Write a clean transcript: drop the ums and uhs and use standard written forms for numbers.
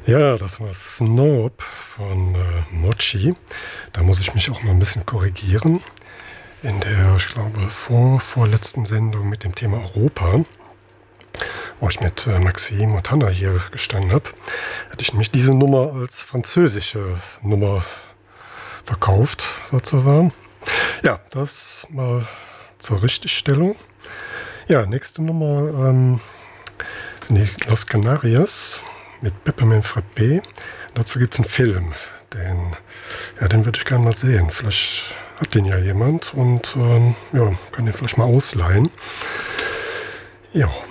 Ja, das war Snob von Mochi. Da muss ich mich auch mal ein bisschen korrigieren. In der, ich glaube, vorletzten Sendung mit dem Thema Europa, wo ich mit Maxim und Hanna hier gestanden habe, hatte ich nämlich diese Nummer als französische Nummer verkauft, sozusagen. Ja, das mal zur Richtigstellung. Ja, nächste Nummer sind die Los Canarias mit Peppermint Frappé. Dazu gibt es einen Film, den würde ich gerne mal sehen. Vielleicht hat den ja jemand und kann den vielleicht mal ausleihen. Ja,